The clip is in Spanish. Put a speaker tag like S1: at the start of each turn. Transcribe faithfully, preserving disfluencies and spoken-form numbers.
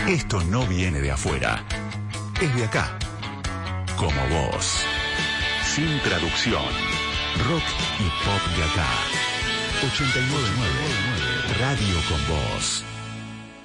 S1: Esto no viene de afuera, es de acá, como vos. Sin traducción, rock y pop de acá. ochenta y nueve punto nueve Radio con Vos.